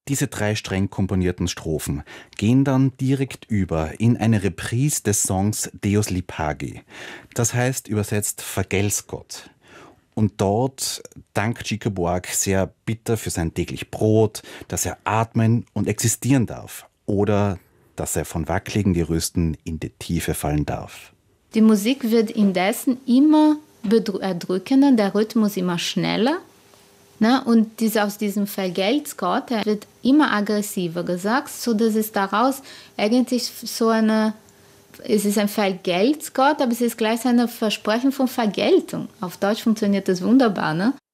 Diese 3 streng komponierten Strophen gehen dann direkt über in eine Reprise des Songs Deus Lipagi. Das heißt übersetzt Vergelt's Gott. Und dort dankt Chico Buarque sehr bitter für sein täglich Brot, dass er atmen und existieren darf oder dass er von wackeligen Gerüsten in die Tiefe fallen darf. Die Musik wird indessen immer erdrückender, der Rhythmus immer schneller. Ne? Und aus diesem Vergelt's Gott wird immer aggressiver gesagt, sodass es daraus eigentlich es ist ein Vergelt's Gott, aber es ist gleichzeitig ein Versprechen von Vergeltung. Auf Deutsch funktioniert das wunderbar. Ne?